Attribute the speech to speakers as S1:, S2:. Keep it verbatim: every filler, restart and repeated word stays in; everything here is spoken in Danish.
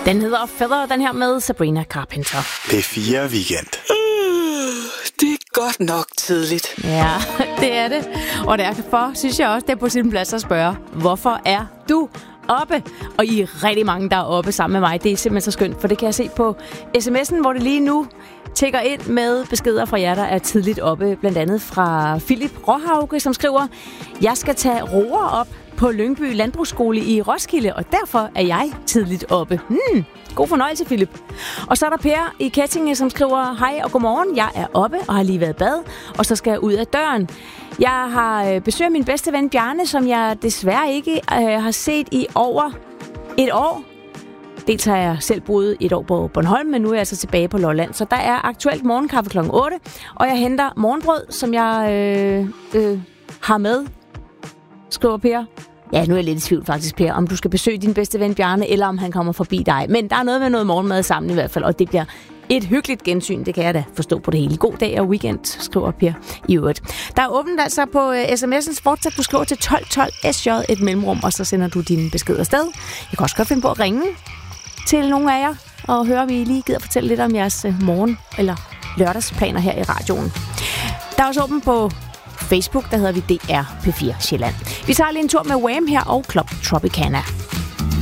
S1: Den hedder Feather, den her med Sabrina Carpenter.
S2: P fire Weekend.
S3: Det er godt nok tidligt.
S1: Ja, det er det. Og derfor synes jeg også, det er på sin plads at spørge, hvorfor er du oppe? Og I er rigtig mange, der er oppe sammen med mig. Det er simpelthen så skønt, for det kan jeg se på sms'en, hvor det lige nu tækker ind med beskeder fra jer, der er tidligt oppe. Blandt andet fra Philip Råhauke, som skriver: Jeg skal tage roer op på Lyngby Landbrugsskole i Roskilde, og derfor er jeg tidligt oppe. Hmm, god fornøjelse, Philip. Og så er der Per i Kettinge, som skriver: Hej og godmorgen, jeg er oppe og har lige været i bad, og så skal jeg ud af døren. Jeg har besøg af min bedste ven Bjarne, som jeg desværre ikke øh, har set i over et år. Dels har jeg selv boet et år på Bornholm, men nu er jeg altså tilbage på Lolland. Så der er aktuelt morgenkaffe klokken otte, og jeg henter morgenbrød, som jeg øh, øh, har med, skriver Per. Ja, nu er jeg lidt i tvivl faktisk, Per, om du skal besøge din bedste ven Bjarne, eller om han kommer forbi dig. Men der er noget med noget morgenmad sammen i hvert fald, og det bliver et hyggeligt gensyn. Det kan jeg da forstå på det hele. God dag og weekend, skriver Per i øvrigt. Der er åbent altså på uh, sms'en Sportstag. Du skriver til tolv tolv S J et mellemrum, og så sender du din besked afsted. Jeg kan også godt finde på at ringe til nogle af jer, og høre, om I lige gider fortælle lidt om jeres uh, morgen- eller lørdagsplaner her i radioen. Der er også åbent på Facebook, der hedder vi D R P fire Sjælland. Vi tager lige en tur med Wham her og Club Tropicana.